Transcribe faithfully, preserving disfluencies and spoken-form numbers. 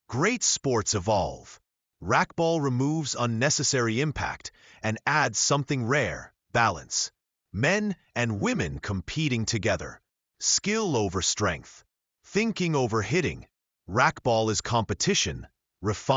Great sports evolve. Racquetball removes unnecessary impact and adds something rare, balance. Men and women competing together. Skill over strength. Thinking over hitting. Racquetball is competition, refined.